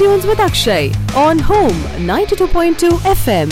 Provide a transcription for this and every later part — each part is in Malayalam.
Tunes with Akshay on Home 92.2 FM.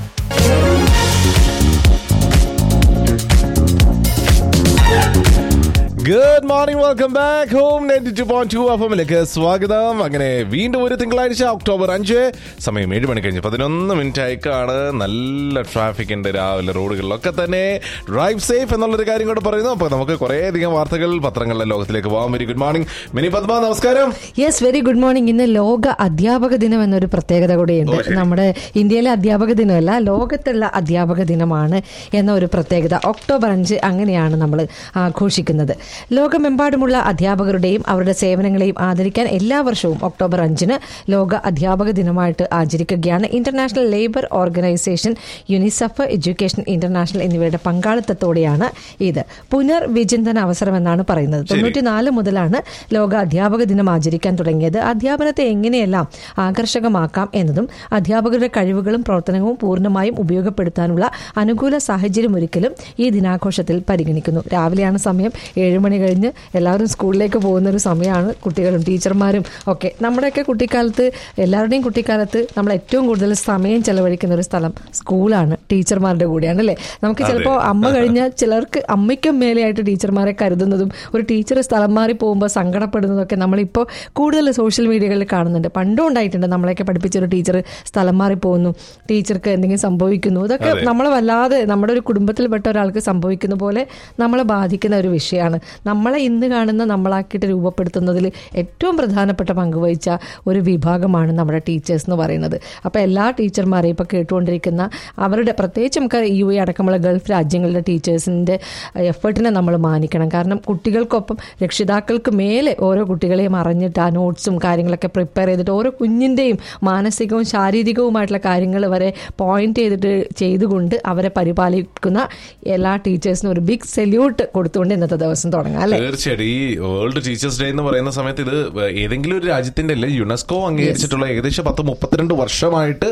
Good morning, welcome back home 92.2 എഫ്എമ്മിലേക്ക് സ്വാഗതം. അങ്ങനെ വീണ്ടും ഒരു തിങ്കളാഴ്ച ഒക്ടോബർ 5 സമയം 7 മണി കഴിഞ്ഞ് 11 മിനിറ്റ് ആയിക്കാണ്. നല്ല ട്രാഫിക് ഉണ്ട് രാവിലെ റോഡുകളിലൊക്കെ തന്നെ. ഡ്രൈവ് സേഫ് എന്നുള്ളൊരു കാര്യം കൂടെ പറയുന്നു. അപ്പോൾ നമുക്ക് കുറേയധികം വാർത്തകൾ പത്രങ്ങളുടെ ലോകത്തിലേക്ക് പോകാൻ. Very good morning mini Padma, നമസ്കാരം. Yes, very good morning. ഇന്ന് ലോക അധ്യാപക ദിനം എന്നൊരു പ്രത്യേകത കൂടിയുണ്ട്. നമ്മുടെ ഇന്ത്യയിലെ അധ്യാപക ദിനമല്ല, ലോകത്തുള്ള അധ്യാപക ദിനമാണ് എന്ന ഒരു പ്രത്യേകത. ഒക്ടോബർ 5 അങ്ങനെയാണ് നമ്മൾ ആഘോഷിക്കുന്നത്. ലോകമെമ്പാടുമുള്ള അധ്യാപകരുടെയും അവരുടെ സേവനങ്ങളെയും ആദരിക്കാൻ എല്ലാ വർഷവും ഒക്ടോബർ 5 ലോക അധ്യാപക ദിനമായിട്ട് ആചരിക്കുകയാണ്. International labour organisation, UNICEF, education international എന്നിവയുടെ പങ്കാളിത്തത്തോടെയാണ് ഇത്. പുനർവിചിന്തന അവസരം എന്നാണ് പറയുന്നത്. 94 മുതലാണ് ലോക അധ്യാപക ദിനം ആചരിക്കാൻ തുടങ്ങിയത്. അധ്യാപനത്തെ എങ്ങനെയെല്ലാം ആകർഷകമാക്കാം എന്നതും അധ്യാപകരുടെ കഴിവുകളും പ്രവർത്തനവും പൂർണ്ണമായും ഉപയോഗപ്പെടുത്താനുള്ള അനുകൂല സാഹചര്യം ഒരിക്കലും ഈ ദിനാഘോഷത്തിൽ പരിഗണിക്കുന്നു. രാവിലെയാണ് സമയം, 7 മണി കഴിഞ്ഞ് എല്ലാവരും സ്കൂളിലേക്ക് പോകുന്ന ഒരു സമയമാണ്. കുട്ടികളും ടീച്ചർമാരും ഒക്കെ. നമ്മുടെയൊക്കെ കുട്ടിക്കാലത്ത്, എല്ലാവരുടെയും കുട്ടിക്കാലത്ത് നമ്മൾ ഏറ്റവും കൂടുതൽ സമയം ചെലവഴിക്കുന്ന ഒരു സ്ഥലം സ്കൂളാണ്, ടീച്ചർമാരുടെ കൂടെയാണ് അല്ലേ? നമുക്ക് ചിലപ്പോൾ അമ്മ കഴിഞ്ഞാൽ ചിലർക്ക് അമ്മയ്ക്കും മേലെയായിട്ട് ടീച്ചർമാരെ കരുതുന്നതും ഒരു ടീച്ചർ സ്ഥലം മാറി പോകുമ്പോൾ സങ്കടപ്പെടുന്നതൊക്കെ നമ്മളിപ്പോൾ കൂടുതൽ സോഷ്യൽ മീഡിയകളിൽ കാണുന്നുണ്ട്. പണ്ടും ഉണ്ടായിട്ടുണ്ട്, നമ്മളെയൊക്കെ പഠിപ്പിച്ചൊരു ടീച്ചർ സ്ഥലം മാറി പോകുന്നു, ടീച്ചർക്ക് എന്തെങ്കിലും സംഭവിക്കുന്നു. ഇതൊക്കെ നമ്മളെ വല്ലാതെ, നമ്മുടെ ഒരു കുടുംബത്തിൽപ്പെട്ട ഒരാൾക്ക് സംഭവിക്കുന്ന പോലെ നമ്മളെ ബാധിക്കുന്ന ഒരു വിഷയമാണ്. നമ്മളെ ഇന്ന് കാണുന്ന നമ്മളാക്കിയിട്ട് രൂപപ്പെടുത്തുന്നതിൽ ഏറ്റവും പ്രധാനപ്പെട്ട പങ്കുവഹിച്ച ഒരു വിഭാഗമാണ് നമ്മുടെ ടീച്ചേഴ്സ് എന്ന് പറയുന്നത്. അപ്പോൾ എല്ലാ ടീച്ചർമാരെയും ഇപ്പോൾ കേട്ടുകൊണ്ടിരിക്കുന്ന അവരുടെ, പ്രത്യേകിച്ച് നമുക്ക് UAE അടക്കമുള്ള ഗൾഫ് രാജ്യങ്ങളിലെ ടീച്ചേഴ്സിൻ്റെ എഫേർട്ടിനെ നമ്മൾ മാനിക്കണം. കാരണം കുട്ടികൾക്കൊപ്പം രക്ഷിതാക്കൾക്ക് മേലെ ഓരോ കുട്ടികളെയും അറിഞ്ഞിട്ട് ആ നോട്ട്സും കാര്യങ്ങളൊക്കെ പ്രിപ്പയർ ചെയ്തിട്ട് ഓരോ കുഞ്ഞിൻ്റെയും മാനസികവും ശാരീരികവുമായിട്ടുള്ള കാര്യങ്ങൾ വരെ പോയിന്റ് ചെയ്തുകൊണ്ട് അവരെ പരിപാലിക്കുന്ന എല്ലാ ടീച്ചേഴ്സിനും ഒരു ബിഗ് സല്യൂട്ട് കൊടുത്തുകൊണ്ട് ഇന്നത്തെ ദിവസം തുടങ്ങാം. തീർച്ചയായിട്ടും ഈ വേൾഡ് ടീച്ചേഴ്സ് ഡേ എന്ന് പറയുന്ന സമയത്ത് ഇത് ഏതെങ്കിലും ഒരു രാജ്യത്തിന്റെ അല്ല, യുനെസ്കോ അംഗീകരിച്ചിട്ടുള്ള ഏകദേശം 10-32 വർഷമായിട്ട്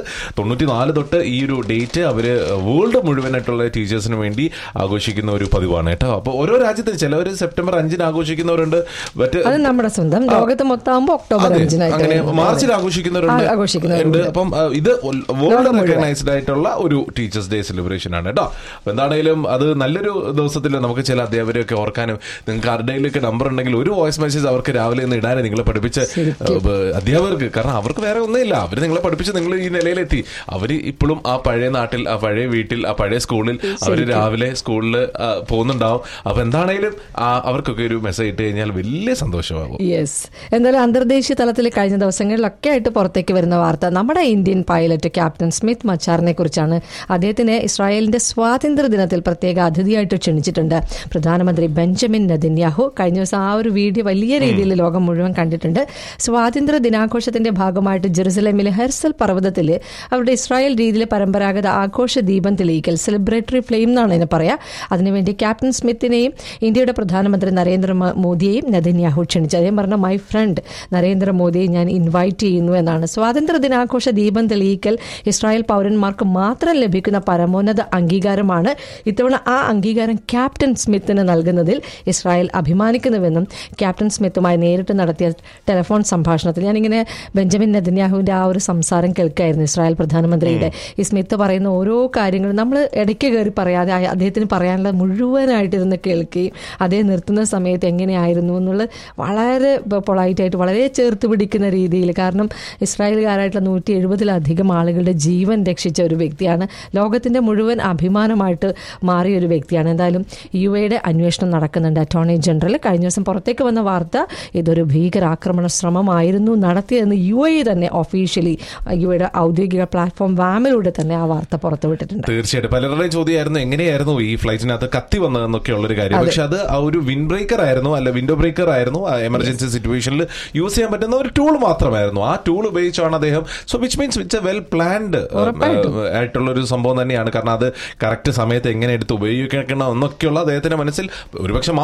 94 തൊട്ട് ഈ ഒരു ഡേറ്റ് അവര് വേൾഡ് മുഴുവനായിട്ടുള്ള ടീച്ചേഴ്സിന് വേണ്ടി ആഘോഷിക്കുന്ന ഒരു പതിവാണ് കേട്ടോ. അപ്പോൾ ഓരോ രാജ്യത്തിന് ചിലവർ സെപ്റ്റംബർ 5 ആഘോഷിക്കുന്നവരുണ്ട്, അത് നമ്മുടെ സ്വന്തം ലോകത്ത് മൊത്തമാകുമ്പോൾ ഒക്ടോബർ 5 അങ്ങനെ മാർച്ചിൽ ആഘോഷിക്കുന്നവരുണ്ട്. അപ്പം ഇത് വേൾഡ് റെക്കഗ്നൈസ്ഡ് ആയിട്ടുള്ള ഒരു ടീച്ചേഴ്സ് ഡേ സെലിബ്രേഷൻ ആണ് കേട്ടോ. അപ്പൊ എന്താണെങ്കിലും അത് നല്ലൊരു ദിവസത്തിൽ നമുക്ക് ചില അധ്യാപകരെയൊക്കെ ഓർക്കാനും, നിങ്ങൾക്ക് ആരുടെയിലൊക്കെ നമ്പർ ഉണ്ടെങ്കിൽ ഒരു വോയിസ് മെസ്സേജ് അവർക്ക് രാവിലെ നിന്ന് ഇടാനും നിങ്ങളെ പഠിപ്പിച്ച അധ്യാപകർക്ക്. കാരണം അവർക്ക് വേറെ ഒന്നുമില്ല, അവർ നിങ്ങളെ പഠിപ്പിച്ച് നിങ്ങൾ ഈ നിലയിലെത്തി. അവർ ഇപ്പോഴും ആ പഴയ നാട്ടിൽ, ആ പഴയ വീട്ടിൽ, ആ പഴയ സ്കൂളിൽ അവർ രാവിലെ സ്കൂളിൽ പോകുന്നുണ്ടാവും. അപ്പൊ എന്താണെങ്കിലും അവർക്കൊക്കെ ഒരു മെസ്സേജ് ഇട്ട് കഴിഞ്ഞാൽ വലിയ സന്തോഷമാകും. യെസ്, എന്തായാലും അന്തർദേശീയ തലത്തിൽ കഴിഞ്ഞ ദിവസങ്ങളിലൊക്കെ ആയിട്ട് പുറത്തേക്ക് വരുന്ന വാർത്ത നമ്മുടെ ഇന്ത്യൻ പൈലറ്റ് ക്യാപ്റ്റൻ സ്മിത്ത് മച്ചാറിനെ കുറിച്ചാണ്. അദ്ദേഹത്തിന് ഇസ്രായേലിന്റെ സ്വാതന്ത്ര്യ ദിനത്തിൽ പ്രത്യേക അതിഥിയായിട്ട് ക്ഷണിച്ചിട്ടുണ്ട് പ്രധാനമന്ത്രി ബെഞ്ചമിൻ നെതന്യാഹു. കഴിഞ്ഞ ദിവസം ആ ഒരു വീഡിയോ വലിയ രീതിയിൽ ലോകം മുഴുവൻ കണ്ടിട്ടുണ്ട്. സ്വാതന്ത്ര്യ ദിനാഘോഷത്തിന്റെ ഭാഗമായിട്ട് ജെറുസലേമിലെ ഹെർസൽ പർവ്വതത്തിൽ അവരുടെ ഇസ്രായേൽ രീതിയിലെ പരമ്പരാഗത ആഘോഷ ദീപം തെളിയിക്കൽ, സെലിബ്രേറ്ററി ഫ്ലെയിം എന്നാണ് ഇതിനെ പറയാ. അതിനുവേണ്ടി ക്യാപ്റ്റൻ സ്മിത്തിനെയും ഇന്ത്യയുടെ പ്രധാനമന്ത്രി നരേന്ദ്രമോദിയെയും നെതന്യാഹു ക്ഷണിച്ചു. അദ്ദേഹം പറഞ്ഞ മൈ ഫ്രണ്ട് നരേന്ദ്രമോദിയെ ഞാൻ ഇൻവൈറ്റ് ചെയ്യുന്നു എന്നാണ്. സ്വാതന്ത്ര്യ ദിനാഘോഷ ദീപം തെളിയിക്കൽ ഇസ്രായേൽ പൗരന്മാർക്ക് മാത്രം ലഭിക്കുന്ന പരമോന്നത അംഗീകാരമാണ്. ഇത്തവണ ആ അംഗീകാരം ക്യാപ്റ്റൻ സ്മിത്തിന് നൽകുന്നതിൽ ഇസ്രായേൽ അഭിമാനിക്കുന്നുവെന്നും ക്യാപ്റ്റൻ സ്മിത്തുമായി നേരിട്ട് നടത്തിയ ടെലിഫോൺ സംഭാഷണത്തിൽ ഞാനിങ്ങനെ ബെഞ്ചമിൻ നെതന്യാഹുവിന്റെ ആ ഒരു സംസാരം കേൾക്കായിരുന്നു, ഇസ്രായേൽ പ്രധാനമന്ത്രിയുടെ. ഈ സ്മിത്ത് പറയുന്ന ഓരോ കാര്യങ്ങളും നമ്മൾ ഇടയ്ക്ക് കയറി പറയാതെ അദ്ദേഹത്തിന് പറയാനുള്ള മുഴുവനായിട്ടിരുന്ന് കേൾക്കുകയും അതേ നിർത്തുന്ന സമയത്ത് എങ്ങനെയായിരുന്നു എന്നുള്ളത് വളരെ പൊളൈറ്റായിട്ട്, വളരെ ചേർത്ത് പിടിക്കുന്ന രീതിയിൽ. കാരണം ഇസ്രായേലുകാരായിട്ടുള്ള 170-ലധികം ആളുകളുടെ ജീവൻ രക്ഷിച്ച ഒരു വ്യക്തിയാണ്, ലോകത്തിന്റെ മുഴുവൻ അഭിമാനമായിട്ട് മാറിയ ഒരു വ്യക്തിയാണ്. എന്തായാലും UAEയുടെ അന്വേഷണം നടക്കുന്നുണ്ട്. അറ്റോർണി ജനറൽ കഴിഞ്ഞ ദിവസം പുറത്തേക്ക് വന്ന വാർത്ത, ഇതൊരു ഭീകരാക്രമണ ശ്രമമായിരുന്നു നടത്തിയതെന്ന് UAE തന്നെ ഒഫീഷ്യലി UAEയുടെ ഔദ്യോഗിക പ്ലാറ്റ്ഫോം വാമിലൂടെ തന്നെ ആ വാർത്ത പുറത്തുവിട്ടിട്ടുണ്ട്. തീർച്ചയായിട്ടും പലരുടെയും ചോദ്യമായിരുന്നു എങ്ങനെയായിരുന്നു ഈ ഫ്ലൈറ്റിനകത്ത് കത്തി വന്നതെന്നൊക്കെ ഉള്ളൊരു കാര്യം. പക്ഷെ അത് ആ ഒരു വിൻഡ് ബ്രേക്കർ ആയിരുന്നു, അല്ല വിൻഡോ ബ്രേക്കർ ആയിരുന്നു. എമർജൻസി സിറ്റുവേഷനിൽ യൂസ് ചെയ്യാൻ പറ്റുന്ന ഒരു ടൂൾ മാത്രമായിരുന്നു. ആ ടൂൾ ഉപയോഗിച്ചാണ് അദ്ദേഹം. So which means it's A well planned ആയിട്ടുള്ള ഒരു സംഭവം തന്നെയാണ്. കാരണം അത് കറക്റ്റ് സമയത്ത് എങ്ങനെ എടുത്ത് ഉപയോഗിക്കണം എന്നൊക്കെയുള്ള അദ്ദേഹത്തിന്റെ മനസ്സിൽ ഒരുപക്ഷെ ആ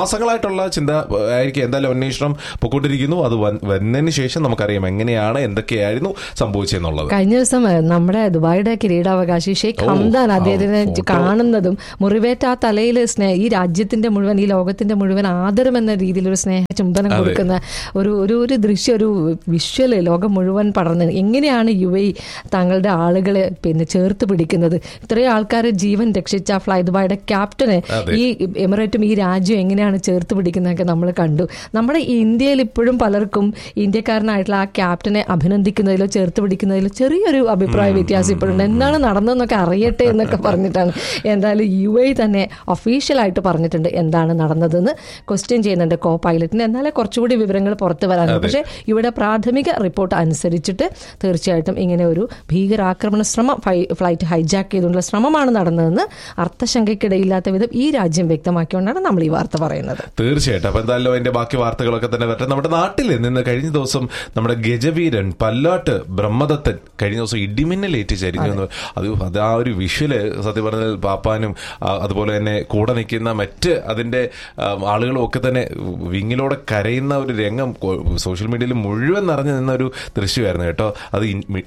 മാസങ്ങളായിട്ടുള്ള ചിന്ത ആയിരിക്കും. എന്തായാലും അന്വേഷണം പൊക്കോണ്ടിരിക്കുന്നു. അത് വന്നതിന് ശേഷം നമുക്കറിയാം എങ്ങനെയാണ് എന്തൊക്കെയായിരുന്നു സംഭവിച്ചെന്നുള്ളത്. കഴിഞ്ഞ ദിവസം നമ്മുടെ ദുബായിയുടെ കിരീടാവകാശി ഷെയ്ഖ് ഹംദാൻ അദ്ദേഹത്തിനെ കാണുന്നതും മുറിവേറ്റ ആ തലയിൽ ഈ രാജ്യത്തിന്റെ മുഴുവൻ, ഈ ലോകത്തിന്റെ മുഴുവൻ ആദരം എന്ന രീതിയിൽ ഒരു സ്നേഹ ചുംബനം കൊടുക്കുന്ന ഒരു ദൃശ്യം, ഒരു വിഷ്വല് ലോകം മുഴുവൻ പടർന്നത്. എങ്ങനെയാണ് UAE തങ്ങളുടെ ആളുകളെ ചേർത്ത് പിടിക്കുന്നത്? ഇത്രയും ആൾക്കാരെ ജീവൻ രക്ഷിച്ച ഫ്ലൈ ദുബായിയുടെ ക്യാപ്റ്റനെ ഈ എമിറേറ്റും ഈ രാജ്യം എങ്ങനെയാണ് ചേർത്ത് പിടിക്കുന്നതൊക്കെ നമ്മൾ കണ്ടു. നമ്മുടെ ഇന്ത്യയിൽ ഇപ്പോഴും പലർക്കും ഇന്ത്യക്കാരനായിട്ടുള്ള ആ ക്യാപ്റ്റനെ അഭിനന്ദിക്കുന്നതിലോ ചേർത്ത് പിടിക്കുന്നതിലോ ചെറിയൊരു അഭിപ്രായ വ്യത്യാസം ഇപ്പോഴുണ്ട്. എന്താണ് നടന്നതെന്നൊക്കെ അറിയട്ടെ എന്നൊക്കെ പറഞ്ഞിട്ടാണ്. എന്തായാലും UAE തന്നെ ഒഫീഷ്യലായിട്ട് പറഞ്ഞിട്ടുണ്ട് എന്താണ് നടന്നതെന്ന്. ക്വസ്റ്റ്യൻ ചെയ്യുന്നുണ്ട് കോ പൈലറ്റിന്. എന്നാലേ കുറച്ചുകൂടി വിവരങ്ങൾ പുറത്തു വരാനുണ്ട്. പക്ഷേ ഇവിടെ പ്രാഥമിക റിപ്പോർട്ട് അനുസരിച്ചിട്ട് തീർച്ചയായിട്ടും ഇങ്ങനെ ഒരു ഭീകരാക്രമണ ശ്രമം, ഫ്ലൈറ്റ് ഹൈജാക്ക് ചെയ്തുകൊണ്ടുള്ള ശ്രമമാണ് നടന്നതെന്ന് അർത്ഥശങ്കയ്ക്കിടയില്ലാത്ത വിധം ഈ രാജ്യം വ്യക്തമാക്കിക്കൊണ്ടാണ് നമ്മൾ ഈ വാർത്ത പറയുന്നത്. തീർച്ചയായിട്ടും. അപ്പൊ എന്തായാലും അതിന്റെ ബാക്കി വാർത്തകളൊക്കെ തന്നെ വരട്ടെ. നമ്മുടെ നാട്ടിൽ നിന്ന് കഴിഞ്ഞ ദിവസം നമ്മുടെ ഗജവീരൻ പല്ലാട്ട് ബ്രഹ്മദത്തൻ കഴിഞ്ഞ ദിവസം ഇടിമിന്നലേറ്റ് ചരിഞ്ഞു. അത് ആ ഒരു വിഷ്വല് സത്യം പറഞ്ഞാൽ പാപ്പാനും അതുപോലെ തന്നെ കൂടെ നിൽക്കുന്ന മറ്റ് അതിന്റെ ആളുകളും ഒക്കെ തന്നെ വിങ്ങിലൂടെ കരയുന്ന ഒരു രംഗം സോഷ്യൽ മീഡിയയിൽ മുഴുവൻ നിറഞ്ഞു നിന്ന ഒരു ദൃശ്യമായിരുന്നു കേട്ടോ. അത്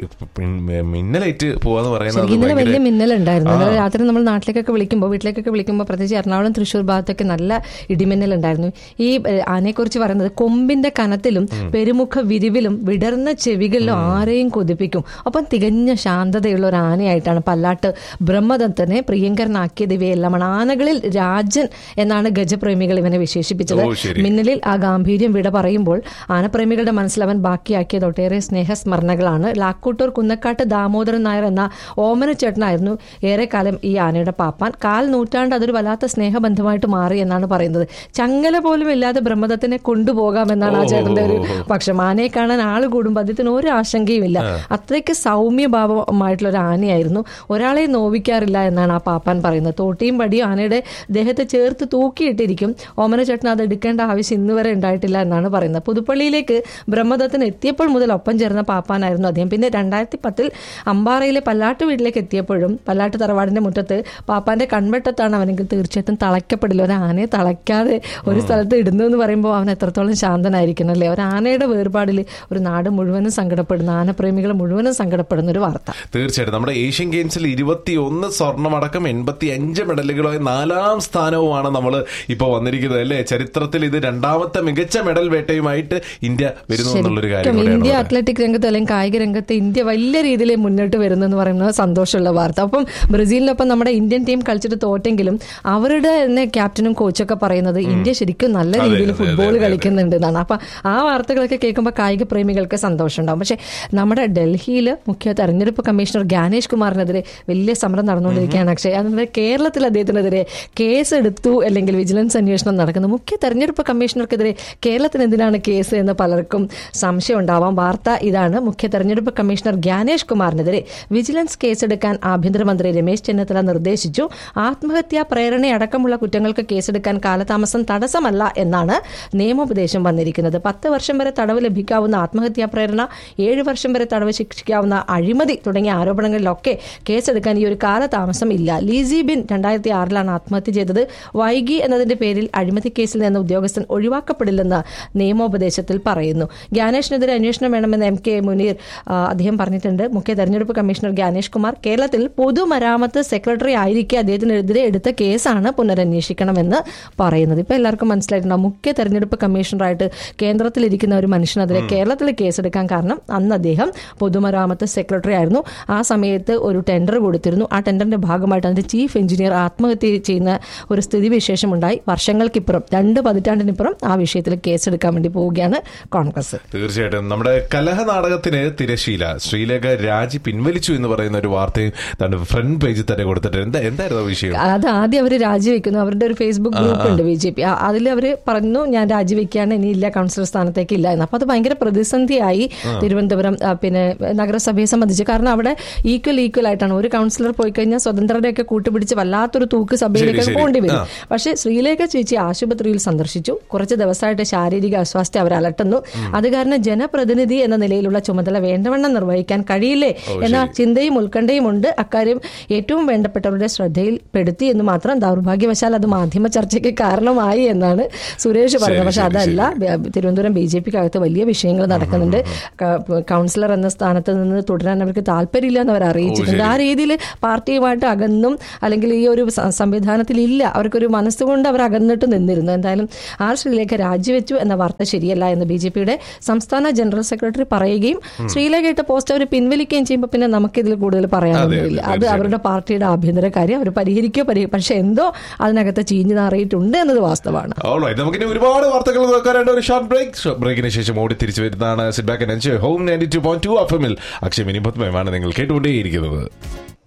മിന്നലേറ്റ് പോവാന്ന് പറയുന്നത് ഇന്നലെ വലിയ മിന്നലുണ്ടായിരുന്നു. ഇന്നലെ രാത്രി നമ്മൾ നാട്ടിലേക്കൊക്കെ വീട്ടിലേക്കൊക്കെ വിളിക്കുമ്പോൾ പ്രത്യേകിച്ച് എറണാകുളം തൃശ്ശൂർ ഭാഗത്തൊക്കെ നല്ല ഇടിമിന്നലുണ്ടായിരുന്നു. ഈ ആനയെക്കുറിച്ച് പറയുന്നത് കൊമ്പിന്റെ കനത്തിലും പെരുമുഖ വിരിവിലും വിടർന്ന ചെവികളിലും ആരെയും കൊതിപ്പിക്കും. ഒപ്പം തികഞ്ഞ ശാന്തതയുള്ള ഒരു ആനയായിട്ടാണ് പല്ലാട്ട് ബ്രഹ്മദത്തനെ പ്രിയങ്കരനാക്കിയത്. ഇവയെല്ലാമാണ് ആനകളിൽ രാജൻ എന്നാണ് ഗജപ്രേമികൾ ഇവനെ വിശേഷിപ്പിച്ചത്. മിന്നലിൽ ആ ഗാംഭീര്യം വിട പറയുമ്പോൾ ആനപ്രേമികളുടെ മനസ്സിൽ അവൻ ബാക്കിയാക്കിയത് ഒട്ടേറെ സ്നേഹസ്മരണകളാണ്. ലാക്കൂട്ടൂർ കുന്നക്കാട്ട് ദാമോദരൻ നായർ എന്ന ഓമന ചേട്ടനായിരുന്നു ഏറെക്കാലം ഈ ആനയുടെ പാപ്പാൻ. 1/4 നൂറ്റാണ്ട് അതൊരു വല്ലാത്ത സ്നേഹബന്ധമായിട്ട് മാറി എന്നാണ് പറയുന്നത്. ചങ്ങല പോലും ഇല്ലാതെ ബ്രഹ്മദത്തിനെ കൊണ്ടുപോകാമെന്നാണ് ആ ചേട്ടന്റെ ഒരു പക്ഷം. ആനയെ കാണാൻ ആള് കൂടുമ്പോൾ അദ്ദേഹത്തിന് ഒരു ആശങ്കയും ഇല്ല. അത്രയ്ക്ക് സൗമ്യഭാവമായിട്ടുള്ള ഒരു ആനയായിരുന്നു. ഒരാളെ നോവിക്കാറില്ല എന്നാണ് ആ പാപ്പാൻ പറയുന്നത്. തോട്ടിയും പടിയും ആനയുടെ ദേഹത്തെ ചേർത്ത് തൂക്കിയിട്ടിരിക്കും. ഓമന ചേട്ടൻ അത് എടുക്കേണ്ട ആവശ്യം ഇന്ന് വരെ ഉണ്ടായിട്ടില്ല എന്നാണ് പറയുന്നത്. പുതുപ്പള്ളിയിലേക്ക് ബ്രഹ്മദത്തൻ എത്തിയപ്പോൾ മുതൽ ഒപ്പം ചേർന്ന പാപ്പാനായിരുന്നു അദ്ദേഹം. പിന്നെ 2010 അമ്പാറയിലെ പല്ലാട്ട് വീട്ടിലേക്ക് എത്തിയപ്പോഴും പല്ലാട്ട് തറവാടിന്റെ മുറ്റത്ത് പാപ്പാന്റെ കൺവെട്ടത്താണ് അവനെങ്കിൽ തീർച്ചയായിട്ടും തളയ്ക്കപ്പെടില്ല. ഒരു ആനയെ തളയ്ക്കാതെ ഒരു സ്ഥലത്ത് ഇടുന്നു എന്ന് പറയുമ്പോൾ അവൻ എത്രത്തോളം ശാന്തനായിരിക്കണം അല്ലേ? ഒരു ആനയുടെ വേർപാടിൽ ഒരു നാട് മുഴുവനും സങ്കടപ്പെടുന്ന, ആനപ്രേമികൾ മുഴുവനും സങ്കടപ്പെടുന്ന ഒരു വാർത്ത. തീർച്ചയായിട്ടും. നമ്മുടെ ഏഷ്യൻ ഗെയിംസിൽ 21 സ്വർണ്ണമടക്കം 85 മെഡലുകളായി 4ാം സ്ഥാനവുമാണ് നമ്മൾ ഇപ്പോൾ വന്നിരിക്കുന്നത് അല്ലേ? ചരിത്രത്തിൽ ഇത് 2ാമത്തെ മികച്ച മെഡൽ വേട്ടയുമായിട്ട് ഇന്ത്യ വരുന്നു എന്നുള്ളൊരു കാര്യം. ഇന്ത്യ അത്ലറ്റിക് രംഗത്ത് അല്ലെങ്കിൽ കായിക രംഗത്ത് ഇന്ത്യ വലിയ രീതിയിൽ മുന്നോട്ട് വരുന്നു എന്ന് പറയുന്നത് സന്തോഷമുള്ള വാർത്ത. അപ്പം ബ്രസീലിനൊപ്പം നമ്മുടെ ഇന്ത്യൻ ടീം കളിച്ചിട്ട് തോറ്റെങ്കിലും അവരുടെ തന്നെ ക്യാപ്റ്റനും കോച്ചൊക്കെ പറയുന്നത് ഇന്ത്യ ശരിക്കും നല്ല രീതിയിൽ ഫുട്ബോൾ കളിക്കുന്നുണ്ട് എന്നാണ്. അപ്പൊ ആ വാർത്തകളൊക്കെ കേൾക്കുമ്പോൾ കായിക പ്രേമികൾക്ക് സന്തോഷം ഉണ്ടാവും. പക്ഷെ നമ്മുടെ ഡൽഹിയിൽ മുഖ്യ തെരഞ്ഞെടുപ്പ് കമ്മീഷണർ ജ്ഞാനേഷ് കുമാറിനെതിരെ വലിയ സമരം നടന്നുകൊണ്ടിരിക്കുകയാണ്. പക്ഷേ അതിന് കേരളത്തിൽ അദ്ദേഹത്തിനെതിരെ കേസ് എടുത്തു അല്ലെങ്കിൽ വിജിലൻസ് അന്വേഷണം നടക്കുന്നു. മുഖ്യ തെരഞ്ഞെടുപ്പ് കമ്മീഷണർക്കെതിരെ കേരളത്തിന് എന്തിനാണ് കേസ് എന്ന് പലർക്കും സംശയം ഉണ്ടാവാം. വാർത്ത ഇതാണ്: മുഖ്യ തെരഞ്ഞെടുപ്പ് കമ്മീഷണർ ജ്ഞാനേഷ് കുമാറിനെതിരെ വിജിലൻസ് കേസെടുക്കാൻ ആഭ്യന്തരമന്ത്രി രമേശ് ചെന്നിത്തല നിർദ്ദേശിച്ചു. ആത്മഹത്യാ പ്രേരണയടക്കമുള്ള കുറ്റങ്ങൾക്ക് കേസെടുക്കാൻ കാലതാമസം തടസ്സമല്ല എന്നാണ് നിയമോപദേശം വന്നിരിക്കുന്നത്. 10 വർഷം വരെ തടവ് ലഭിക്കാവുന്ന ആത്മഹത്യാ പ്രേരണ, 7 വർഷം വരെ തടവ് ശിക്ഷിക്കാവുന്ന അഴിമതി തുടങ്ങിയ ആരോപണങ്ങളിലൊക്കെ കേസെടുക്കാൻ ഈ ഒരു കാലതാമസം ഇല്ല. ലീസി ബിൻ 2006 ആത്മഹത്യ ചെയ്തത്. വൈകി എന്നതിന്റെ പേരിൽ അഴിമതി കേസിൽ നിന്ന് ഉദ്യോഗസ്ഥൻ ഒഴിവാക്കപ്പെടില്ലെന്ന് നിയമോപദേശത്തിൽ പറയുന്നു. ജ്ഞാനേഷിനെതിരെ അന്വേഷണം വേണമെന്ന് MK മുനീർ അദ്ദേഹം പറഞ്ഞിട്ടുണ്ട്. മുഖ്യ തെരഞ്ഞെടുപ്പ് കമ്മീഷണർ ജ്ഞാനേഷ് കുമാർ കേരളത്തിൽ പൊതുമരാമത്ത് സെക്രട്ടറി ആയിരിക്കെ അദ്ദേഹത്തിനെതിരെ എടുത്ത കേസാണ് പുനരന്വേഷിക്കണമെന്ന് പറയുന്നത്. ഇപ്പൊ എല്ലാവർക്കും മനസ്സിലായിട്ടുണ്ടാവും, മുഖ്യ തെരഞ്ഞെടുപ്പ് കമ്മീഷണറായിട്ട് കേന്ദ്രത്തിലിരിക്കുന്ന ഒരു മനുഷ്യനെതിരെ കേരളത്തിൽ കേസെടുക്കാൻ കാരണം അന്ന് അദ്ദേഹം പൊതുമരാമത്ത് സെക്രട്ടറി ആയിരുന്നു. ആ സമയത്ത് ഒരു ടെൻഡർ കൊടുത്തിരുന്നു. ആ ടെൻഡറിന്റെ ഭാഗമായിട്ട് അതിന്റെ ചീഫ് എഞ്ചിനീയർ ആത്മഹത്യ ചെയ്യുന്ന ഒരു സ്ഥിതിവിശേഷം ഉണ്ടായി. വർഷങ്ങൾക്കിപ്പുറം 2 പതിറ്റാണ്ടിനിപ്പുറം ആ വിഷയത്തിൽ കേസെടുക്കാൻ വേണ്ടി പോവുകയാണ് കോൺഗ്രസ്. തീർച്ചയായിട്ടും. നമ്മുടെ കലഹ നാടകത്തിന് തിരശീല, ശ്രീലേഖ രാജി പിൻവലിച്ചു എന്ന് പറയുന്ന ഒരു വാർത്തയും ഫ്രണ്ട് പേജിൽ തന്നെ കൊടുത്തിട്ടുണ്ട്. എന്തായിരുന്നു വിഷയം? അത് ആദ്യം അവർ രാജിവെക്കുന്നു. അവരുടെ ഒരു ഫേസ്ബുക്ക് ഗ്രൂപ്പ് ഉണ്ട് BJP. അതിൽ അവർ പറഞ്ഞു ഞാൻ രാജിവെക്കുകയാണ്, ഇനിയില്ല കൗൺസിലർ സ്ഥാനത്തേക്ക് ഇല്ല എന്ന്. അപ്പൊ അത് ഭയങ്കര പ്രതിസന്ധിയായി തിരുവനന്തപുരം പിന്നെ നഗരസഭയെ സംബന്ധിച്ച്. കാരണം അവിടെ ഈക്വൽ ആയിട്ടാണ്. ഒരു കൗൺസിലർ പോയി കഴിഞ്ഞാൽ സ്വതന്ത്രരെയൊക്കെ കൂട്ടുപിടിച്ച് വല്ലാത്തൊരു തൂക്ക് സഭയിലേക്ക് പോകേണ്ടി വരും. പക്ഷേ ശ്രീലേഖ ചേച്ചി ആശുപത്രിയിൽ സന്ദർശിച്ചു. കുറച്ച് ദിവസമായിട്ട് ശാരീരിക അസ്വാസ്ഥ്യം അവർ അലട്ടുന്നു. അത് കാരണം ജനപ്രതിനിധി എന്ന നിലയിലുള്ള ചുമതല വേണ്ടവണ്ണം നിർവഹിക്കാൻ കഴിയില്ലേ എന്ന ചിന്തയും ഉത്കണ്ഠയും ഉണ്ട്. അക്കാര്യം ഏറ്റവും വേണ്ടപ്പെട്ടവരുടെ ശ്രദ്ധയിൽപ്പെടുത്തി എന്ന് മാത്രം. ദൗർഭാഗ്യവശാൽ അത് മാധ്യമ ചർച്ചയ്ക്ക് കാരണമായി. കാരണമായി എന്നാണ് സുരേഷ് പറഞ്ഞത്. പക്ഷെ അതല്ല, തിരുവനന്തപുരം BJPക്ക് അകത്ത് വലിയ വിഷയങ്ങൾ നടക്കുന്നുണ്ട്. കൗൺസിലർ എന്ന സ്ഥാനത്ത് നിന്ന് തുടരാൻ അവർക്ക് താല്പര്യമില്ല എന്ന് അവർ അറിയിച്ചിട്ടുണ്ട്. ആ രീതിയിൽ പാർട്ടിയുമായിട്ട് അകന്നും അല്ലെങ്കിൽ ഈ ഒരു സംവിധാനത്തിലില്ല, അവർക്കൊരു മനസ്സുകൊണ്ട് അവർ അകന്നിട്ട് നിന്നിരുന്നു. എന്തായാലും ആർ ശ്രീലേഖ രാജിവെച്ചു എന്ന വാർത്ത ശരിയല്ല എന്ന് BJPയുടെ സംസ്ഥാന ജനറൽ സെക്രട്ടറി പറയുകയും ശ്രീലേഖ ഇട്ട പോസ്റ്റ് അവർ പിൻവലിക്കുകയും ചെയ്യുമ്പോൾ പിന്നെ നമുക്കിതിൽ കൂടുതൽ പറയാനൊന്നുമില്ല. അത് അവരുടെ പാർട്ടിയുടെ ആഭ്യന്തര കാര്യം, അവർ പരിഹരിക്കോ പക്ഷെ എന്തോ അതിനകത്ത് ചീഞ്ഞു നാറിയിട്ടുണ്ട് എന്നത് വാസ്തവമാണ്. നമുക്കിനി ഒരുപാട് വാർത്തകൾ നോക്കാറുണ്ട്. ഒരു ഷോർട്ട് ബ്രേക്കിന് ശേഷം ഓടി തിരിച്ചു വരുന്നതാണ് sit back and enjoy home 92.2 FM-ൽ. Akshay mini പത്മയാണ് നിങ്ങൾ കേട്ടുകൊണ്ടേയിരിക്കുന്നത്.